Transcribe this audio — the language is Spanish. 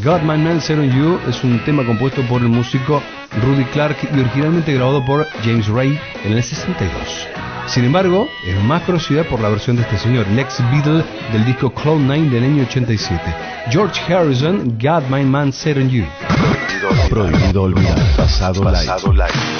Got My Man Set on You es un tema compuesto por el músico Rudy Clark y originalmente grabado por James Ray en el 62. Sin embargo, es más conocida por la versión de este señor, el ex Beatle del disco Cloud9 del año 87. George Harrison, Got My Man Set on You. Prohibido olvidar. Pasado live.